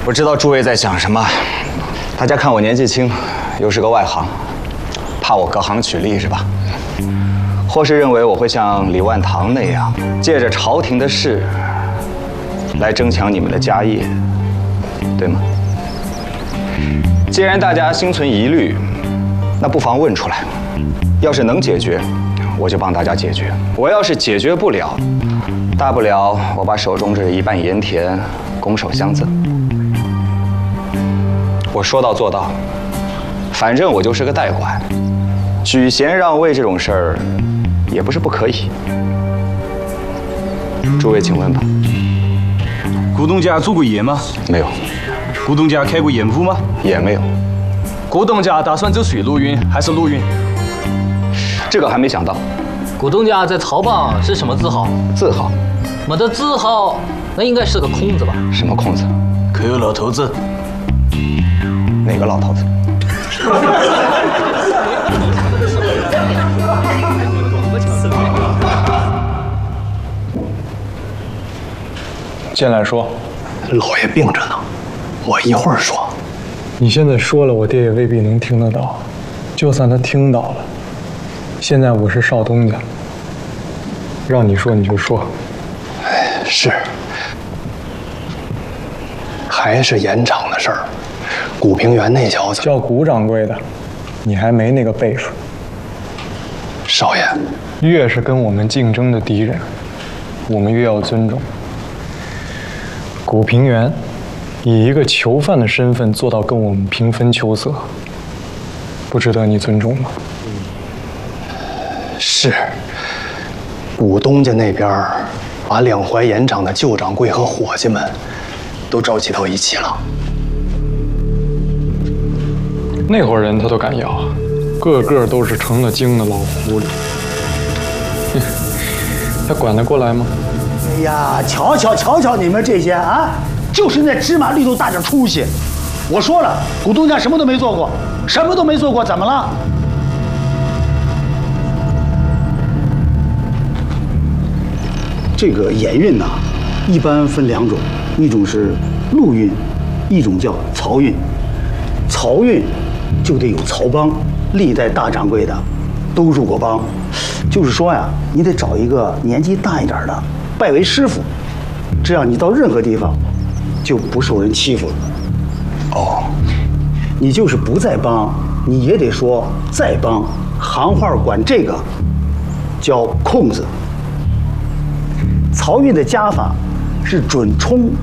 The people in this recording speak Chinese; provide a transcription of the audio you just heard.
我知道诸位在想什么，大家看我年纪轻，又是个外行，怕我隔行取利是吧？或是认为我会像李万堂那样，借着朝廷的事来争抢你们的家业，对吗？既然大家心存疑虑，那不妨问出来。要是能解决，我就帮大家解决；我要是解决不了，大不了我把手中这一半盐田拱手相赠。我说到做到，反正我就是个代管，举贤让位这种事儿也不是不可以。诸位请问吧。 古董家做过盐吗？ 没有。 古董家开过盐铺吗？ 也没有。 古董家打算走水路运还是陆运？ 这个还没想到。 古董家在曹帮是什么字号？ 字号？ 没得字号，那应该是个空子吧？ 什么空子？ 可有老头子。 哪个老头子？ 进来说。 老爷病着呢，我一会儿说。 你现在说了，我爹也未必能听得到。就算他听到了，现在我是少东家，让你说你就说。 哎，是，还是盐场的事儿。古平原那小子叫古掌柜的，你还没那个辈分。 少爷， 越是跟我们竞争的敌人，我们越要尊重。古平原以一个囚犯的身份做到跟我们平分秋色，不值得你尊重吗？ 是。古东家那边把两淮盐场的旧掌柜和伙计们都召集到一起了。 那伙人他都敢要，个个都是成了精的老狐狸。他管得过来吗？ 哎呀，瞧瞧你们这些啊，就是那芝麻绿豆大点出息。我说了，股东家什么都没做过，什么都没做过，怎么了？这个盐运呐，一般分两种，一种是陆运，一种叫漕运。漕运就得有漕帮，历代大掌柜的都入过帮。就是说呀，你得找一个年纪大一点的，拜为师傅，这样你到任何地方就不受人欺负了。哦，你就是不在帮，你也得说在帮，行话管这个叫空子。漕运的家法是准冲